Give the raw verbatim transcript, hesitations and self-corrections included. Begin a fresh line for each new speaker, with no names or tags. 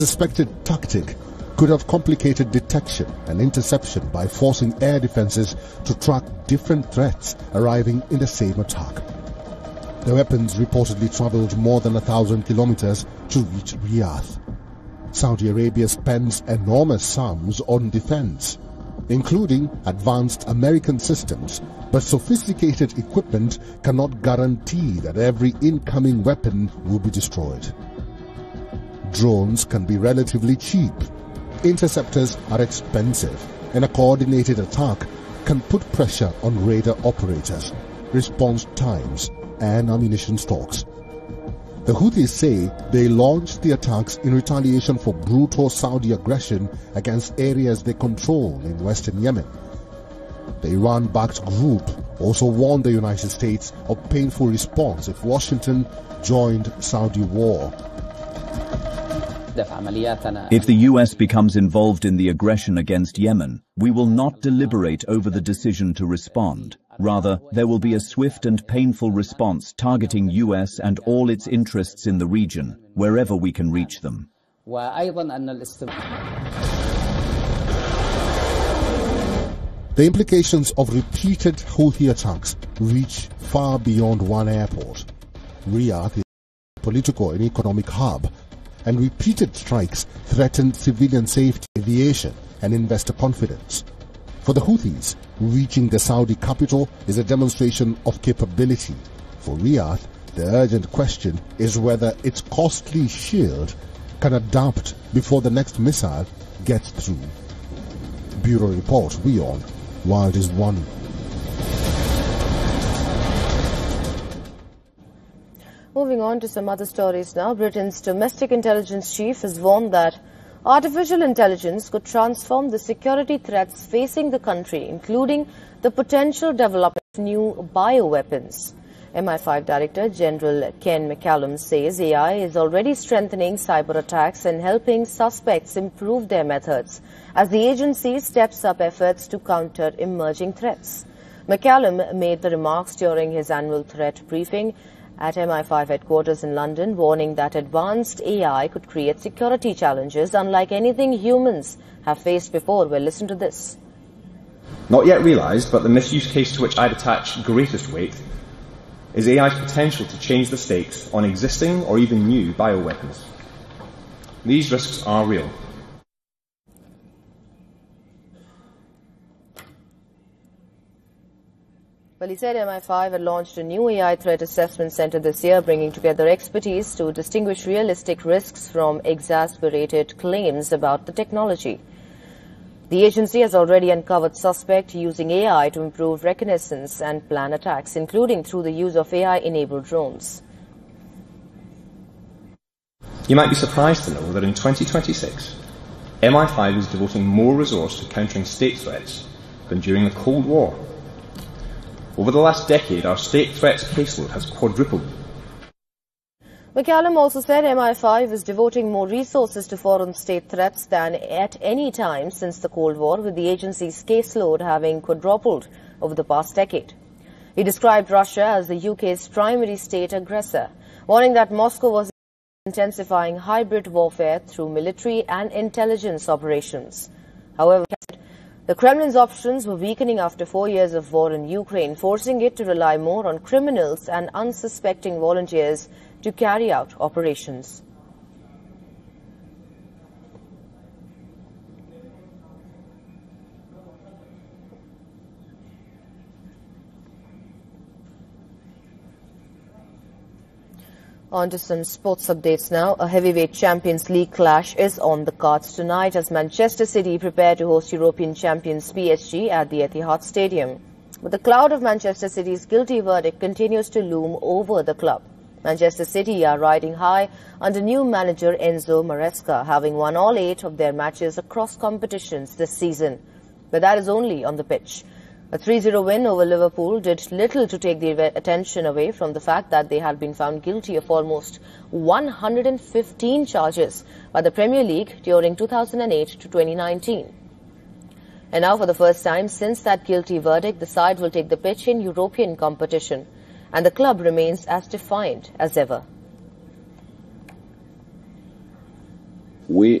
suspected tactic could have complicated detection and interception by forcing air defenses to track different threats arriving in the same attack. The weapons reportedly traveled more than a thousand kilometers to reach Riyadh. Saudi Arabia spends enormous sums on defense, including advanced American systems, but sophisticated equipment cannot guarantee that every incoming weapon will be destroyed. Drones can be relatively cheap. Interceptors are expensive, and a coordinated attack can put pressure on radar operators, response times, and ammunition stocks. The Houthis say they launched the attacks in retaliation for brutal Saudi aggression against areas they control in western Yemen. The Iran-backed group also warned the United States of painful response if Washington joined Saudi war.
If the U S becomes involved in the aggression against Yemen, we will not deliberate over the decision to respond. Rather, there will be a swift and painful response targeting U S and all its interests in the region, wherever we can reach them.
The implications of repeated Houthi attacks reach far beyond one airport. Riyadh is a political and economic hub, and repeated strikes threaten civilian safety, aviation, and investor confidence. For the Houthis, reaching the Saudi capital is a demonstration of capability. For Riyadh, the urgent question is whether its costly shield can adapt before the next missile gets through. Bureau Report, WION, Wild is One.
Moving on to some other stories now. Britain's domestic intelligence chief has warned that artificial intelligence could transform the security threats facing the country, including the potential development of new bioweapons. M I five Director General Ken McCallum says A I is already strengthening cyber attacks and helping suspects improve their methods as the agency steps up efforts to counter emerging threats. McCallum made the remarks during his annual threat briefing at M I five headquarters in London, warning that advanced A I could create security challenges unlike anything humans have faced before. Well, listen to this.
Not yet realised, but the misuse case to which I'd attach greatest weight is A I's potential to change the stakes on existing or even new bioweapons. These risks are real.
Well, he said M I five had launched a new A I threat assessment centre this year, bringing together expertise to distinguish realistic risks from exasperated claims about the technology. The agency has already uncovered suspects using A I to improve reconnaissance and plan attacks, including through the use of A I-enabled drones.
You might be surprised to know that in twenty twenty-six, M I five is devoting more resource to countering state threats than during the Cold War. Over the last decade, our state threats caseload has quadrupled.
McCallum also said M I five is devoting more resources to foreign state threats than at any time since the Cold War, with the agency's caseload having quadrupled over the past decade. He described Russia as the U K's primary state aggressor, warning that Moscow was intensifying hybrid warfare through military and intelligence operations. However, the Kremlin's options were weakening after four years of war in Ukraine, forcing it to rely more on criminals and unsuspecting volunteers to carry out operations. On to some sports updates now. A heavyweight Champions League clash is on the cards tonight as Manchester City prepare to host European champions P S G at the Etihad Stadium. But the cloud of Manchester City's guilty verdict continues to loom over the club. Manchester City are riding high under new manager Enzo Maresca, having won all eight of their matches across competitions this season. But that is only on the pitch. A three zero win over Liverpool did little to take the attention away from the fact that they had been found guilty of almost one hundred fifteen charges by the Premier League during two thousand eight to twenty nineteen. And now, for the first time since that guilty verdict, the side will take the pitch in European competition, and the club remains as defiant as ever.
we